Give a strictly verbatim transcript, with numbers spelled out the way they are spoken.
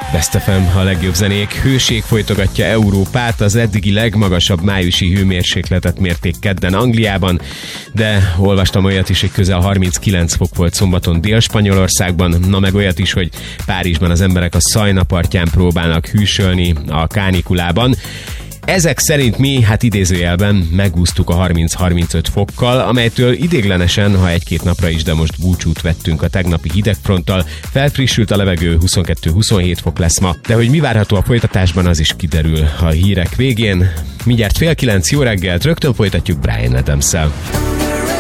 Best ef em, a legjobb zenék. Hőség folytogatja Európát, az eddigi legmagasabb májusi hőmérsékletet mérték kedden Angliában, de olvastam olyat is, hogy közel harminckilenc fok volt szombaton Dél-Spanyolországban, na meg olyat is, hogy Párizsban az emberek a Szajna partján próbálnak hűsölni a kánikulában. Ezek szerint mi, hát idézőjelben megúsztuk a harminc-harmincöt fokkal, amelytől idéglenesen, ha egy-két napra is, de most búcsút vettünk a tegnapi hidegfronttal, felfrissült a levegő, huszonkettő-huszonhét fok lesz ma, de hogy mi várható a folytatásban, az is kiderül a hírek végén. Mindjárt fél kilenc, jó reggelt, rögtön folytatjuk Bryan Adams-szel.